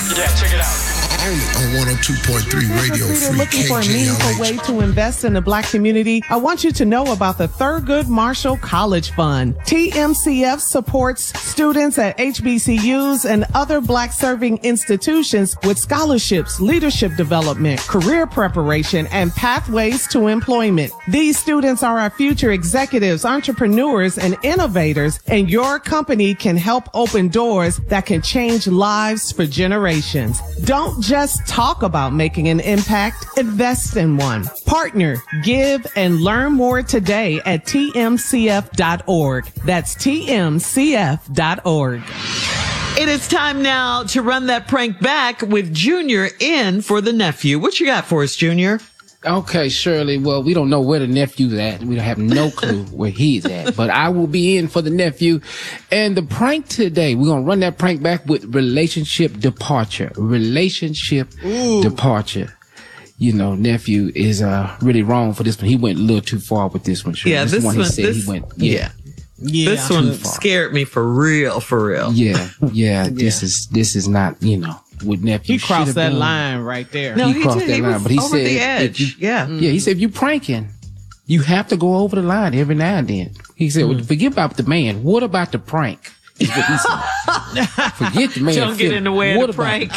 Yeah, check it out. Only on 102.3 Radio Free Looking for a meaningful way to invest in the Black community? I want you to know about the Thurgood Marshall College Fund. TMCF supports students at HBCUs and other Black serving institutions with scholarships, leadership development, career preparation, and pathways to employment. These students are our future executives, entrepreneurs, and innovators, and your company can help open doors that can change lives for generations. Don't just talk about making an impact, invest in one. Partner, give, and learn more today at tmcf.org. That's tmcf.org. It is time now to run that prank back with Junior in for the nephew. What you got for us, Junior? Okay, Shirley. Well, we don't know where the nephew's at. We don't have no clue where he's at. But I will be in for the nephew. And the prank today, we're going to run that prank back with relationship departure. Departure. You know, nephew is really wrong for this one. He went a little too far with this one, Shirley. Yeah, this one, he went, yeah. This one scared me for real. Yeah. This is not, with nephew. He crossed that line right there. No, he crossed that line, but he over said, the edge. He said, if you pranking, you have to go over the line every now and then. He said, well, forget about the man. What about the prank? Is what he said. Forget the man. Don't get in the way of the prank.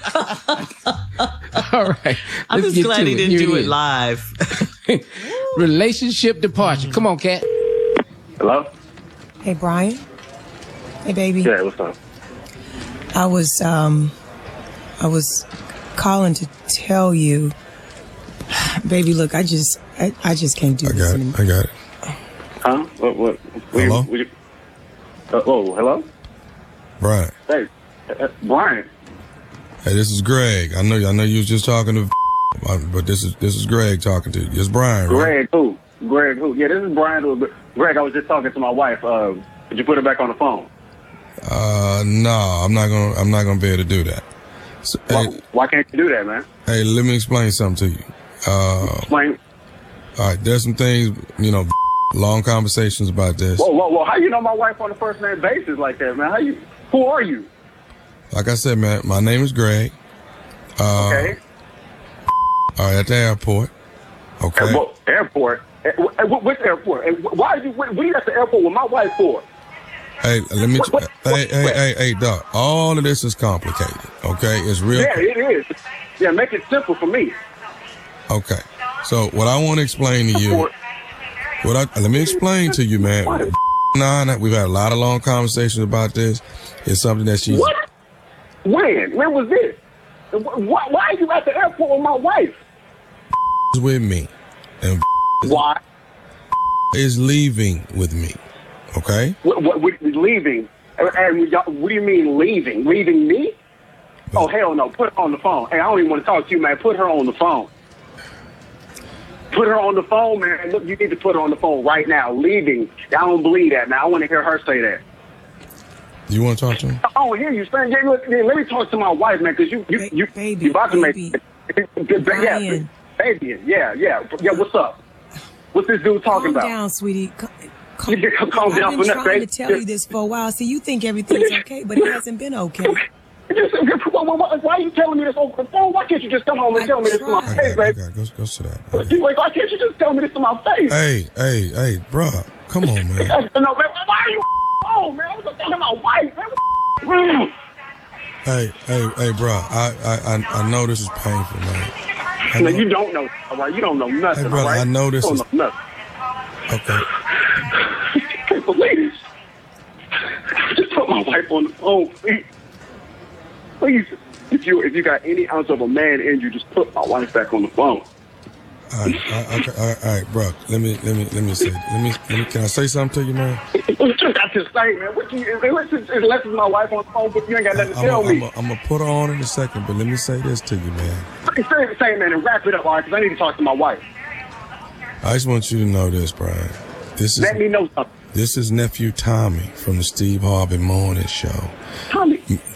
All right. I'm just glad he didn't do it live. Relationship departure. Come on, Kat. Hello? Hey, Brian. Hey, baby. Yeah, what's up? I was calling to tell you, baby, look, I just can't do this anymore. I got it. Huh? What? Hello? Hello? Brian. Hey, Brian. Hey, this is Greg. I know you was just talking to, but this is Greg talking to you. It's Brian, right? Greg who? Yeah, this is Brian who. Greg, I was just talking to my wife. Did you put her back on the phone? No, I'm not gonna be able to do that. So, why can't you do that, man? Hey, let me explain something to you. Explain. All right, there's some things, long conversations about this. Whoa, how you know my wife on a first name basis like that, man? Who are you? Like I said, man, my name is Greg. Okay. All right, at the airport. Okay. Airport? Which airport? And why are you at the airport with my wife for? Hey, let me. Hey, Doc. All of this is complicated. Okay, it's real. Yeah, it is. Yeah, make it simple for me. Okay. So what I want to explain to you, let me explain to you, man. We've had a lot of long conversations about this. It's something that she's. What? When was this? Why are you at the airport with my wife? With me, and why is leaving with me? Okay. What leaving? And what do you mean leaving? Leaving me? Oh, hell no. Put her on the phone. Hey, I don't even want to talk to you, man. Put her on the phone. Put her on the phone, man. Look, you need to put her on the phone right now. Leaving. I don't believe that, man. I want to hear her say that. You want to talk to me? I don't hear you saying, let me talk to my wife, man, because you about to make... Brian. Baby, yeah. What's up? What's this dude talking about? Calm down, sweetie. Calm down. I've been trying to tell you this for a while. See, you think everything's okay, but it hasn't been okay. Why are you telling me this over the phone? Why can't you just come home and tell me this to my face, baby? Go sit down. Why can't you just tell me this to my face? Hey, bro. Come on, man. No, man. Why are you home, man? I was talking to my wife, man. Hey, bro. I know this is painful, man. No, you don't know, all right? You don't know nothing, hey, brother, all right? I know this is... Know nothing. Okay. I can't believe this. Just put my wife on the phone, please. Please, if you got any ounce of a man in you, just put my wife back on the phone. All right, bro. Let me say. Can I say something to you, man? What you got to say, man? Unless it's my wife on the phone, but you ain't got nothing to tell me. I'm gonna put her on in a second, but let me say this to you, man. Say the same, man, and wrap it up, all right? Because I need to talk to my wife. I just want you to know this, Brian. Let me know something. This is nephew Tommy from the Steve Harvey Morning Show. Tommy.